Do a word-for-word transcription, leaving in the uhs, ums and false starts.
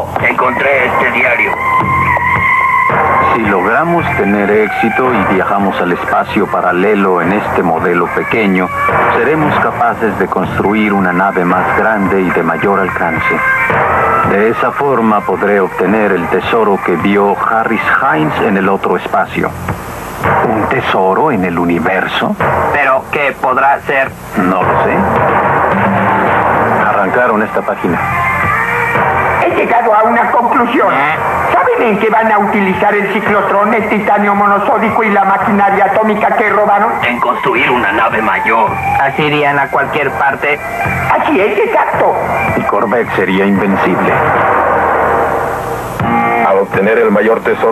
Oh, encontré este diario. Si logramos tener éxito y viajamos al espacio paralelo en este modelo pequeño, seremos capaces de construir una nave más grande y de mayor alcance. De esa forma podré obtener el tesoro que vio Harris Hines en el otro espacio. ¿Un tesoro en el universo? ¿Pero qué podrá ser? No lo sé. Arrancaron esta página. He llegado a una conclusión. ¿Saben en qué van a utilizar el ciclotrón, el titanio monosódico y la maquinaria atómica que robaron? En construir una nave mayor. Así irían a cualquier parte. Así es, exacto. Y Corvette sería invencible. Al obtener el mayor tesoro